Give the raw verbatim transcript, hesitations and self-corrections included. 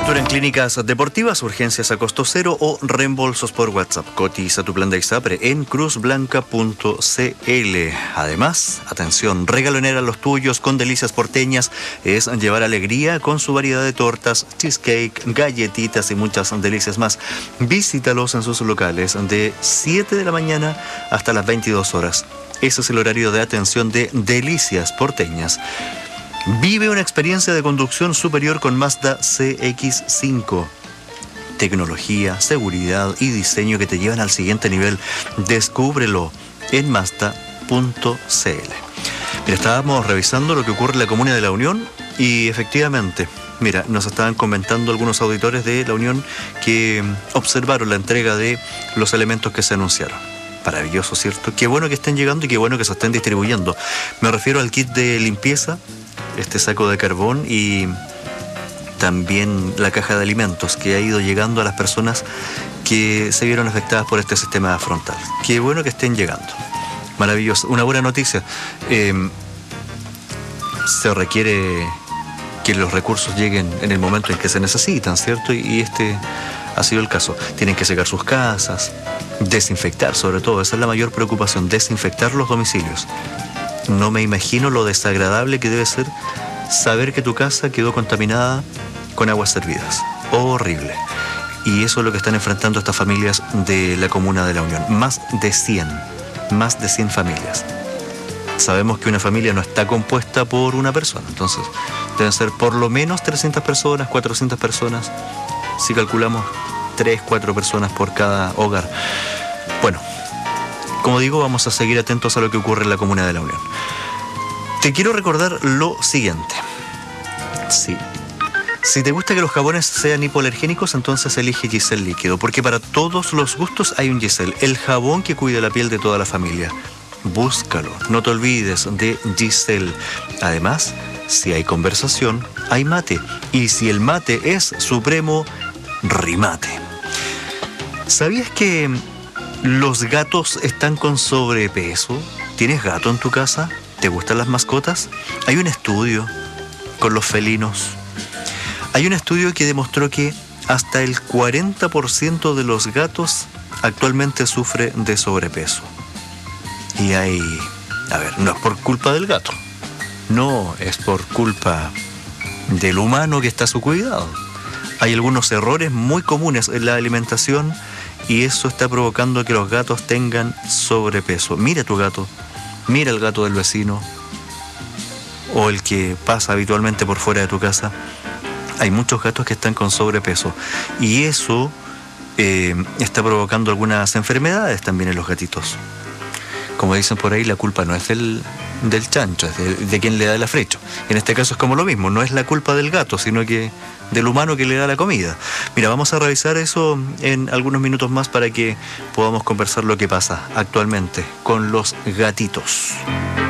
Cobertura en clínicas deportivas, urgencias a costo cero o reembolsos por WhatsApp. Cotiza tu plan de ISAPRE en cruz blanca punto c l. Además, atención, regalonera a los tuyos con delicias porteñas es llevar alegría con su variedad de tortas, cheesecake, galletitas y muchas delicias más. Visítalos en sus locales de siete de la mañana hasta las veintidós horas. Ese es el horario de atención de Delicias Porteñas. Vive una experiencia de conducción superior con Mazda C X cinco. Tecnología, seguridad y diseño que te llevan al siguiente nivel. Descúbrelo en mazda punto c l. Mira, estábamos revisando lo que ocurre en la Comuna de La Unión y efectivamente, mira, nos estaban comentando algunos auditores de La Unión que observaron la entrega de los elementos que se anunciaron. Maravilloso, ¿cierto? Qué bueno que estén llegando y qué bueno que se estén distribuyendo. Me refiero al kit de limpieza, este saco de carbón y también la caja de alimentos que ha ido llegando a las personas que se vieron afectadas por este sistema frontal. Qué bueno que estén llegando. Maravilloso. Una buena noticia. Eh, se requiere que los recursos lleguen en el momento en que se necesitan, ¿cierto? Y este ha sido el caso. Tienen que secar sus casas, desinfectar sobre todo. Esa es la mayor preocupación, desinfectar los domicilios. No me imagino lo desagradable que debe ser saber que tu casa quedó contaminada con aguas servidas. Horrible. Y eso es lo que están enfrentando estas familias de la Comuna de La Unión. Más de cien. Más de cien familias. Sabemos que una familia no está compuesta por una persona. Entonces, deben ser por lo menos trescientas personas, cuatrocientas personas. Si calculamos tres, cuatro personas por cada hogar. Bueno, como digo, vamos a seguir atentos a lo que ocurre en la Comuna de La Unión. Te quiero recordar lo siguiente. Sí. Si te gusta que los jabones sean hipoalergénicos, entonces elige Giselle Líquido, porque para todos los gustos hay un Giselle, el jabón que cuida la piel de toda la familia. Búscalo, no te olvides de Giselle. Además, si hay conversación, hay mate. Y si el mate es supremo, rimate. ¿Sabías que los gatos están con sobrepeso? ¿Tienes gato en tu casa? ¿Te gustan las mascotas? Hay un estudio con los felinos. Hay un estudio que demostró que hasta el cuarenta por ciento de los gatos actualmente sufre de sobrepeso. Y hay... A ver, no es por culpa del gato. No, es por culpa del humano que está a su cuidado. Hay algunos errores muy comunes en la alimentación y eso está provocando que los gatos tengan sobrepeso. Mira tu gato, mira el gato del vecino o el que pasa habitualmente por fuera de tu casa. Hay muchos gatos que están con sobrepeso y eso eh, está provocando algunas enfermedades también en los gatitos. Como dicen por ahí, la culpa no es del, del chancho, es de, de quien le da el afrecho. En este caso es como lo mismo, no es la culpa del gato, sino que del humano que le da la comida. Mira, vamos a revisar eso en algunos minutos más para que podamos conversar lo que pasa actualmente con los gatitos.